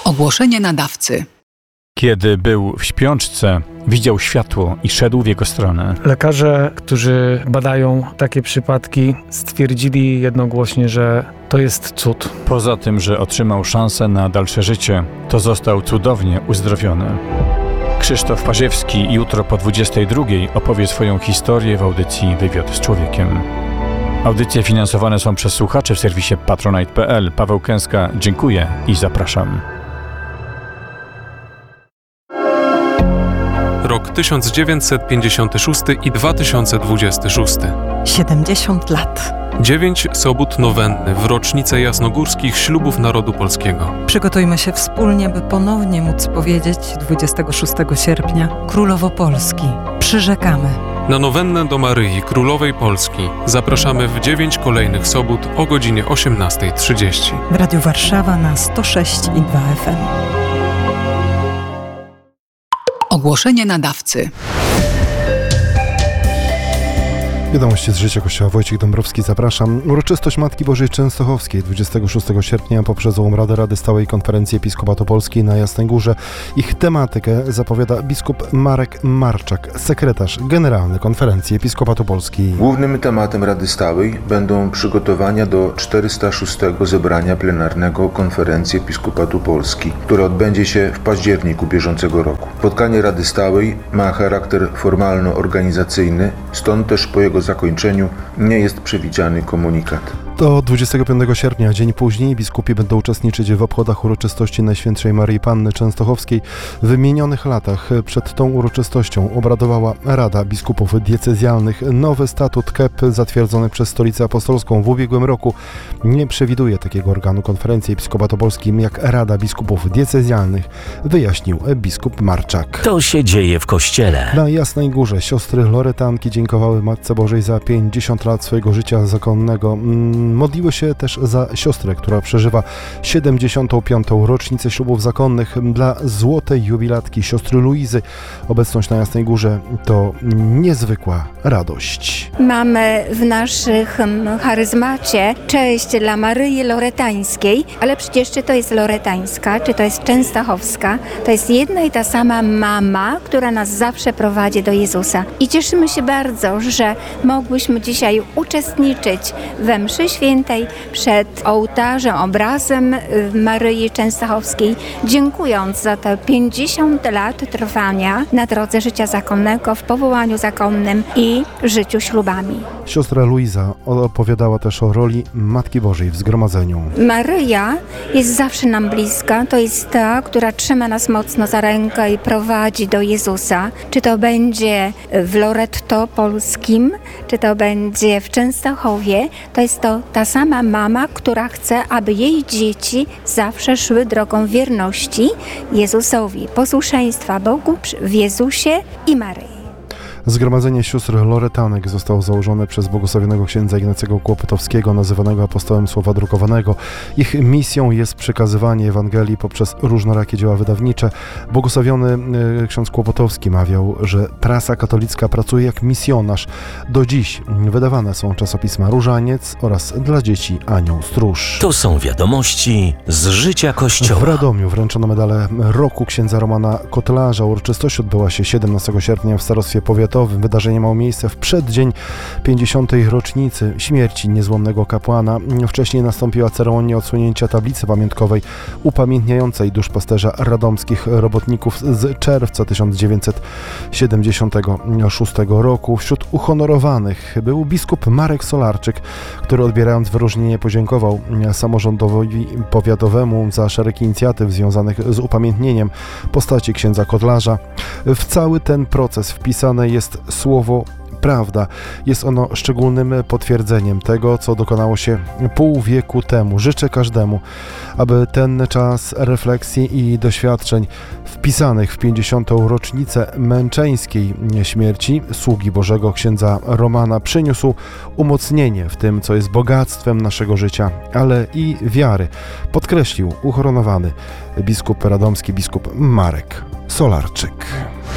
Ogłoszenie nadawcy. Kiedy był w śpiączce, widział światło i szedł w jego stronę. Lekarze, którzy badają takie przypadki, stwierdzili jednogłośnie, że to jest cud. Poza tym, że otrzymał szansę na dalsze życie, to został cudownie uzdrowiony. Krzysztof Parziewski jutro po 22:00 opowie swoją historię w audycji Wywiad z człowiekiem. Audycje finansowane są przez słuchaczy w serwisie patronite.pl. Paweł Kęska, dziękuję i zapraszam. Rok 1956 i 2026. 70 lat. 9 sobót nowenny w rocznicę jasnogórskich ślubów narodu polskiego. Przygotujmy się wspólnie, by ponownie móc powiedzieć 26 sierpnia Królowo Polski. Przyrzekamy. Na nowennę do Maryi Królowej Polski zapraszamy w 9 kolejnych sobót o godzinie 18:30. W Radiu Warszawa na 106,2 FM. Ogłoszenie nadawcy. Wiadomości z życia Kościoła. Wojciech Dąbrowski, zapraszam. Uroczystość Matki Bożej Częstochowskiej 26 sierpnia poprzedzą Rady Stałej Konferencji Episkopatu Polski na Jasnej Górze. Ich tematykę zapowiada biskup Marek Marczak, sekretarz generalny Konferencji Episkopatu Polski. Głównym tematem Rady Stałej będą przygotowania do 406. zebrania plenarnego Konferencji Episkopatu Polski, które odbędzie się w październiku bieżącego roku. Spotkanie Rady Stałej ma charakter formalno-organizacyjny, stąd też po jego zakończeniu nie jest przewidziany komunikat. Do 25 sierpnia, dzień później, biskupi będą uczestniczyć w obchodach uroczystości Najświętszej Maryi Panny Częstochowskiej. W minionych latach przed tą uroczystością obradowała Rada Biskupów Diecezjalnych. Nowy statut KEP zatwierdzony przez Stolicę Apostolską w ubiegłym roku nie przewiduje takiego organu Konferencji Episkopatu Polskiej jak Rada Biskupów Diecezjalnych, wyjaśnił biskup Marczak. To się dzieje w Kościele. Na Jasnej Górze siostry Loretanki dziękowały Matce Bożej za 50 lat swojego życia zakonnego. Modliły się też za siostrę, która przeżywa 75. rocznicę ślubów zakonnych. Dla złotej jubilatki siostry Luizy obecność na Jasnej Górze to niezwykła radość. Mamy w naszych charyzmacie cześć dla Maryi Loretańskiej, ale przecież czy to jest loretańska, czy to jest częstochowska, to jest jedna i ta sama mama, która nas zawsze prowadzi do Jezusa. I cieszymy się bardzo, że mogłyśmy dzisiaj uczestniczyć we mszy świętej przed ołtarzem, obrazem Maryi Częstochowskiej, dziękując za te 50 lat trwania na drodze życia zakonnego, w powołaniu zakonnym i życiu ślubami. Siostra Luiza opowiadała też o roli Matki Bożej w zgromadzeniu. Maryja jest zawsze nam bliska, to jest ta, która trzyma nas mocno za rękę i prowadzi do Jezusa. Czy to będzie w Loretto polskim, czy to będzie w Częstochowie, to jest to ta sama mama, która chce, aby jej dzieci zawsze szły drogą wierności Jezusowi, posłuszeństwa Bogu w Jezusie i Maryi. Zgromadzenie sióstr Loretanek zostało założone przez błogosławionego księdza Ignacego Kłopotowskiego, nazywanego apostołem słowa drukowanego. Ich misją jest przekazywanie Ewangelii poprzez różnorakie dzieła wydawnicze. Błogosławiony ksiądz Kłopotowski mawiał, że prasa katolicka pracuje jak misjonarz. Do dziś wydawane są czasopisma Różaniec oraz dla dzieci Anioł Stróż. To są wiadomości z życia Kościoła. W Radomiu wręczono medale roku księdza Romana Kotlarza. Uroczystość odbyła się 17 sierpnia w starostwie powiatowym. Wydarzenie miało miejsce w przeddzień 50. rocznicy śmierci niezłomnego kapłana. Wcześniej nastąpiła ceremonia odsłonięcia tablicy pamiątkowej upamiętniającej duszpasterza radomskich robotników z czerwca 1976 roku. Wśród uhonorowanych był biskup Marek Solarczyk, który odbierając wyróżnienie podziękował samorządowi powiatowemu za szereg inicjatyw związanych z upamiętnieniem postaci księdza Kotlarza. W cały ten proces wpisane jest słowo prawda. Jest ono szczególnym potwierdzeniem tego, co dokonało się pół wieku temu. Życzę każdemu, aby ten czas refleksji i doświadczeń wpisanych w 50. rocznicę męczeńskiej śmierci sługi Bożego księdza Romana przyniósł umocnienie w tym, co jest bogactwem naszego życia, ale i wiary, podkreślił uhonorowany biskup radomski, biskup Marek Solarczyk.